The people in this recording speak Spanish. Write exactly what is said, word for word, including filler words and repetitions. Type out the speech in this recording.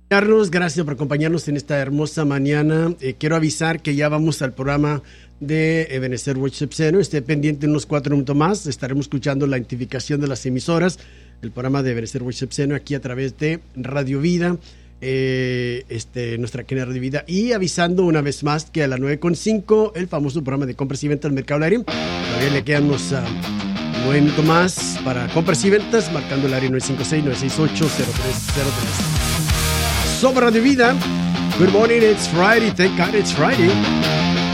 Carlos, gracias por acompañarnos en esta hermosa mañana. Eh, quiero avisar que ya vamos al programa de Ebenezer Worship Center. Esté pendiente unos cuatro minutos más. Estaremos escuchando la identificación de las emisoras. El programa de Ebenezer Worship Center aquí a través de Radio Vida, eh, este, nuestra cadena Radio Vida. Y avisando una vez más que a las nueve con cinco el famoso programa de compras y ventas del Mercado del Aire. Todavía le quedan unos uh, nueve minutos más para compras y ventas, marcando el área nueve cinco seis, nueve seis ocho, cero tres cero tres. Sobre Radio Vida. Good morning, it's Friday. Thank God it's Friday.